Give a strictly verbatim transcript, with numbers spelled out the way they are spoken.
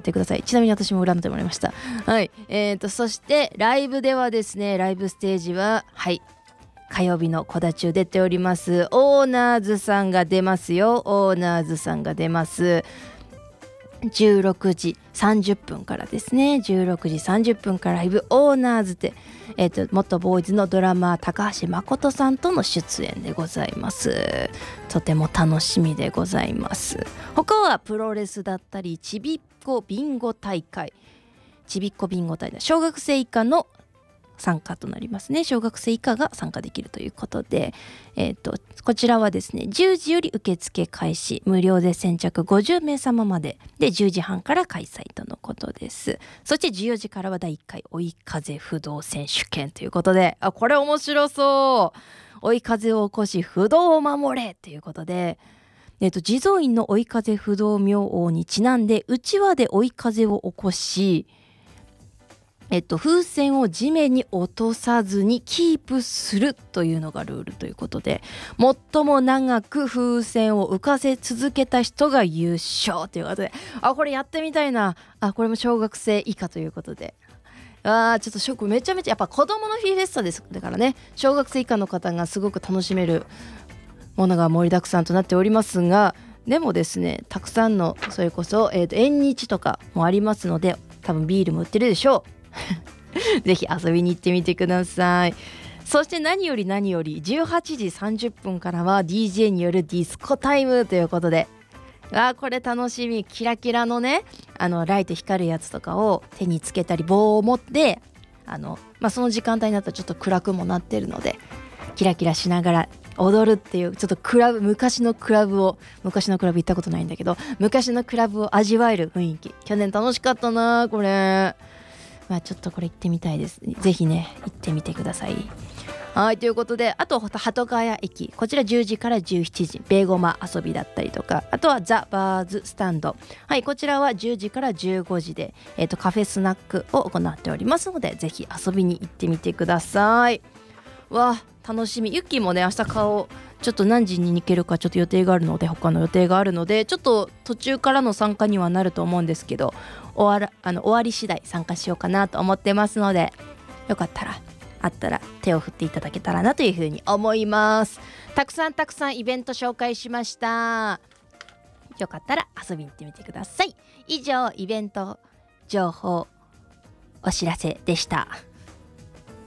ってください。ちなみに私も占ってもらいました。はい、えーとそしてライブではですね、ライブステージははい火曜日の小田中出ておりますオーナーズさんが出ますよ。オーナーズさんが出ますじゅうろくじさんじゅっぷんからですね。じゅうろくじさんじゅっぷんからライブオーナーズで、えーと元ボーイズのドラマー高橋誠さんとの出演でございます。とても楽しみでございます。他はプロレスだったりちびっこビンゴ大会、ちびっこビンゴ大会、小学生以下の参加となりますね。小学生以下が参加できるということで、えーとこちらはですねじゅうじより受付開始、無料で先着ごじゅうめいさままででじゅうじはんから開催とのことです。そしてじゅうよじからはだいいっかい追い風不動選手権ということで、あこれ面白そう。追い風を起こし不動を守れということで、えーと地蔵院の追い風不動明王にちなんでうちわで追い風を起こし、えっと、風船を地面に落とさずにキープするというのがルールということで、最も長く風船を浮かせ続けた人が優勝ということで、あこれやってみたいな。あこれも小学生以下ということで、あーちょっとショック。めちゃめちゃやっぱ子供のフィーフェスタですだからね、小学生以下の方がすごく楽しめるものが盛りだくさんとなっておりますが、でもですねたくさんのそれこそ、えーと縁日とかもありますので、多分ビールも売ってるでしょう。ぜひ遊びに行ってみてください。そして何より何よりじゅうはちじさんじゅっぷんからは ディージェー によるディスコタイムということで、あこれ楽しみ。キラキラのねあのライト光るやつとかを手につけたり棒を持ってあの、まあ、その時間帯になったらちょっと暗くもなってるのでキラキラしながら踊るっていう、ちょっとクラブ昔のクラブを昔のクラブ行ったことないんだけど昔のクラブを味わえる雰囲気。去年楽しかったなこれ。まあ、ちょっとこれ行ってみたいです。ぜひね行ってみてください。はいということで、あと鳩ヶ谷駅、こちらじゅうじからじゅうしちじベーゴマ遊びだったりとか、あとはザ・バーズスタンド、はいこちらはじゅうじからじゅうごじで、えー、とカフェスナックを行っておりますので、ぜひ遊びに行ってみてください。わあ楽しみ。ユッキーもね明日顔ちょっと何時に行けるかちょっと予定があるので、他の予定があるのでちょっと途中からの参加にはなると思うんですけど、終わらあの終わり次第参加しようかなと思ってますので、よかったらあったら手を振っていただけたらなというふうに思います。たくさんたくさんイベント紹介しました。よかったら遊びに行ってみてください。以上イベント情報お知らせでした。